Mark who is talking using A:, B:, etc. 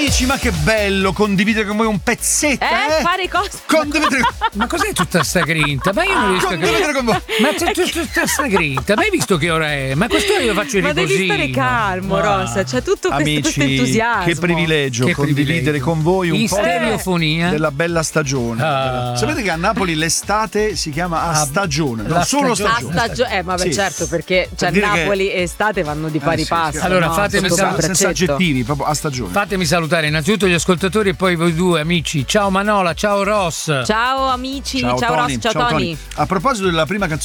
A: Amici, ma che bello condividere con voi un pezzetto,
B: fare cose.
A: Condividere.
C: Ma cos'è tutta sta grinta? Ma io non riesco a
A: Condividere con voi.
C: Ma c'è tutta sta grinta, ma hai visto che ora è? Ma quest'ora io faccio il
B: Ma
C: riposino.
B: devi stare calmo, Rossa, c'è tutto questo entusiasmo.
A: Che privilegio condividere con voi un
C: in
A: po'
C: stereofonia
A: della bella stagione. Sapete che a Napoli l'estate si chiama a stagione, non solo stagione.
B: Vabbè, certo, perché Napoli e estate vanno di pari passo.
C: Allora,
B: no?
C: fatemi
A: senza aggettivi, proprio a stagione.
C: Fatemi salutare innanzitutto gli ascoltatori e poi voi due amici. Ciao Manola, ciao Ross.
B: Ciao amici, ciao
A: Tony,
B: Ross, ciao Tony.
A: A proposito della prima canzone